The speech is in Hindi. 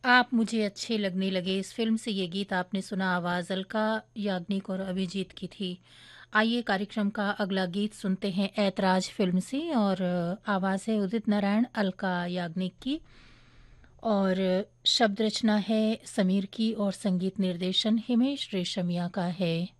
आप मुझे अच्छे लगने लगे, इस फ़िल्म से ये गीत आपने सुना, आवाज़ अलका याग्निक और अभिजीत की थी। आइए कार्यक्रम का अगला गीत सुनते हैं ऐतराज़ फ़िल्म से और आवाज़ है उदित नारायण, अलका याग्निक की और शब्द रचना है समीर की और संगीत निर्देशन हिमेश रेशमिया का है।